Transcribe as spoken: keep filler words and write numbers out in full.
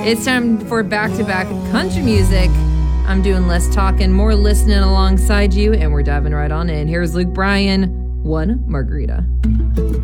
It's time for back-to-back country music. I'm doing less talking, more listening alongside you, and we're diving right on in. Here's Luke Bryan, One Margarita.